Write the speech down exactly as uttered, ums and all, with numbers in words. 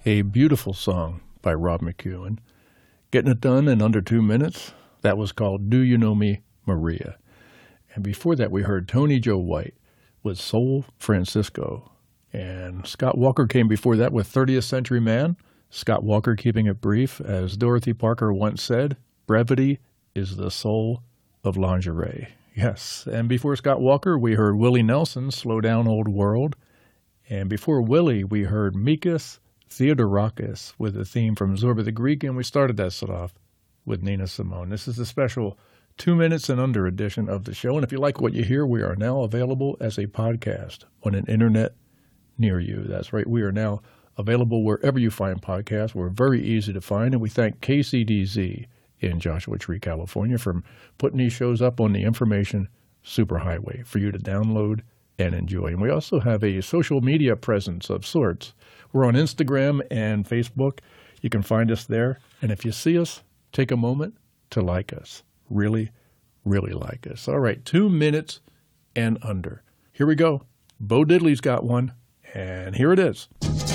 A beautiful song by Rob McEwen. Getting it done in under two minutes. That was called Do You Know Me, Maria. And before that, we heard Tony Joe White with Soul Francisco. And Scott Walker came before that with thirtieth Century Man. Scott Walker keeping it brief. As Dorothy Parker once said, brevity is the soul of lingerie. Yes. And before Scott Walker, we heard Willie Nelson, Slow Down Old World. And before Willie, we heard Mikis Theodorakis with a theme from Zorba the Greek, and we started that set off with Nina Simone. This is a special two minutes and under edition of the show, and if you like what you hear, we are now available as a podcast on an internet near you. That's right, we are now available wherever you find podcasts. We're very easy to find, and we thank K C D Z in Joshua Tree, California, for putting these shows up on the information superhighway for you to download and enjoy. And we also have a social media presence of sorts. We're on Instagram and Facebook. You can find us there. And if you see us, take a moment to like us. Really, really like us. All right, two minutes and under. Here we go. Bo Diddley's got one, and here it is.